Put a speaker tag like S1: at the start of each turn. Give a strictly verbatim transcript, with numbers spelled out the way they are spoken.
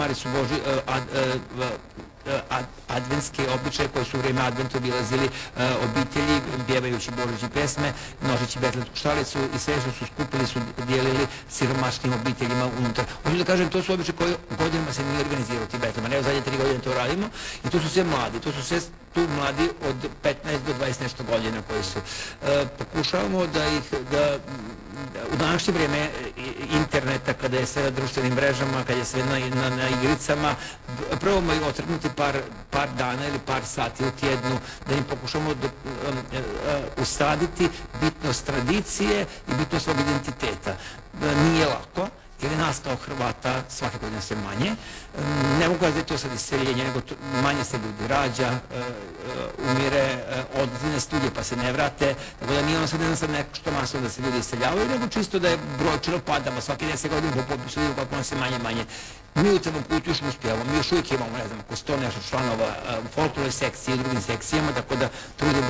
S1: stvari su Boži, ad, ad, adventske običaje koje su u vreme adventa obilazili obitelji, pjevajući božićne pesme, nošeći betletsku šalicu i sve što su skupili su dijelili siromašnim obiteljima unutar. Hoću da kažem, to su običaje koje godinama se nije organizirao ti betlema. Evo, zadnje tri godine to radimo i to su sve mladi, to su sve tu mladi od petnaest do dvadeset nešto godina koji su. E, pokušavamo da ih, da u današnje vreme interneta, kada je sve na društvenim mrežama, kada je sve na, na, na igricama, probamo i otrgnuti par, par dana ili par sati u tjednu, da im pokušamo da, um, uh, usaditi bitnost tradicije i bitnost svog identiteta. Nije lako, jer je nas kao Hrvata svake godine sve manje. Ne mogu da je to sad iseljenje, nego to, manje se ljudi rađa, uh, umire, uh, odlazi na studije pa se ne vrate, tako da nije ono sad, ne znam sad nešto masno da se ljudi iseljavaju, nego čisto da je brojčano padamo, svaki deset godina po popisu vidimo kako ono se manje manje. Mi u Crnom kutu još uspijemo, mi još uvijek imamo, ne znam, oko sto nešto članova uh, folklorne sekcije i drugim sekcijama, tako da trudimo